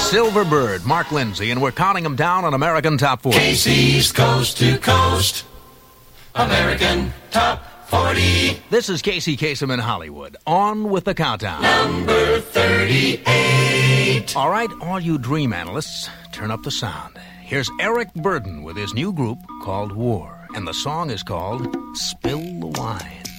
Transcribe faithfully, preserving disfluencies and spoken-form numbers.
Silverbird, Mark Lindsay, and we're counting them down on American Top forty. Casey's Coast to Coast, American Top forty. This is Casey Kasem in Hollywood. On with the countdown. Number thirty-eight. All right, all you dream analysts, turn up the sound. Here's Eric Burden with his new group called War, and the song is called Spill the Wine.